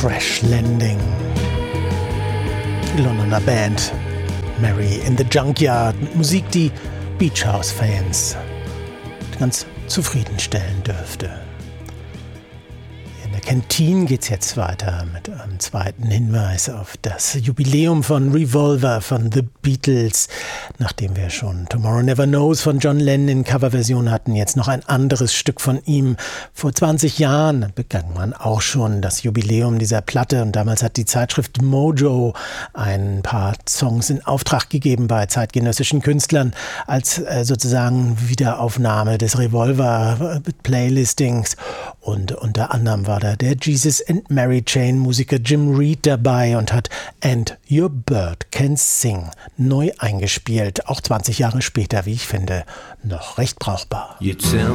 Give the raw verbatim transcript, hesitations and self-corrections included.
Crash Landing. Die Londoner Band Mary in the Junkyard mit Musik, die Beach House-Fans ganz zufriedenstellen dürfte. In der Kantine geht's jetzt weiter mit einem zweiten Hinweis auf das Jubiläum von Revolver von The Beatles. Nachdem wir schon Tomorrow Never Knows von John Lennon in Coverversion hatten, jetzt noch ein anderes Stück von ihm. Vor zwanzig Jahren begann man auch schon das Jubiläum dieser Platte und damals hat die Zeitschrift Mojo ein paar Songs in Auftrag gegeben bei zeitgenössischen Künstlern als äh, sozusagen Wiederaufnahme des Revolver-Playlistings und unter anderem war da der Jesus and Mary Chain Musiker Jim Reed dabei und hat And Your Bird Can Sing neu eingespielt, auch zwanzig Jahre später, wie ich finde, noch recht brauchbar.